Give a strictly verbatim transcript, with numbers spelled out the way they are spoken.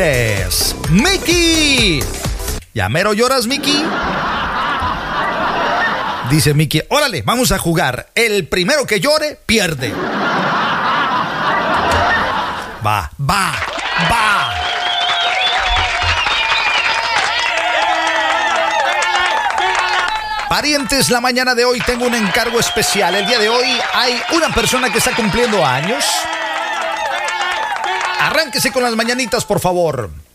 Es Mickey. ¿Ya mero lloras, Mickey? Dice Mickey, órale, vamos a jugar. El primero que llore, pierde. Va, va, va. Parientes, la mañana de hoy tengo un encargo especial. El día de hoy hay una persona que está cumpliendo años. Arránquese con las mañanitas, por favor.